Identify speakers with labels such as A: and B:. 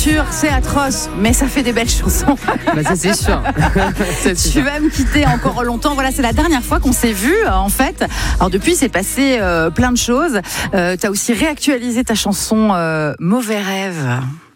A: voiture, c'est atroce, mais ça fait des belles chansons.
B: Bah, ça, c'est sûr.
A: Tu vas me quitter encore longtemps. Voilà, c'est la dernière fois qu'on s'est vu, en fait. Alors depuis, c'est passé plein de choses. Tu as aussi réactualisé ta chanson Mauvais rêve.